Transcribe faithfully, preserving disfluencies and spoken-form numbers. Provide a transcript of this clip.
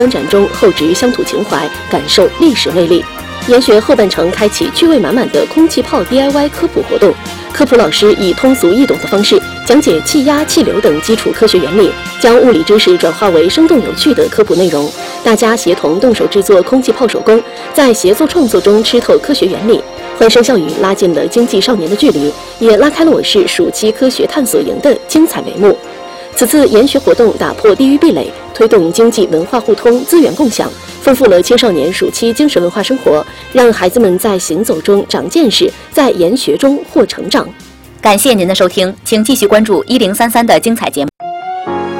展中厚植乡土情怀，感受历史魅力。研学后半程开启趣味满满的空气炮 D I Y 科普活动，科普老师以通俗易懂的方式讲解气压、气流等基础科学原理，将物理知识转化为生动有趣的科普内容。大家协同动手制作空气炮手工，在协作创作中吃透科学原理。欢声笑语拉近了经济少年的距离，也拉开了我市暑期科学探索营的精彩帷幕。此次研学活动打破地域壁垒，推动经济文化互通、资源共享，丰富了青少年暑期精神文化生活，让孩子们在行走中长见识，在研学中获成长。 感谢您的收听，请继续关注一零三三的精彩节目。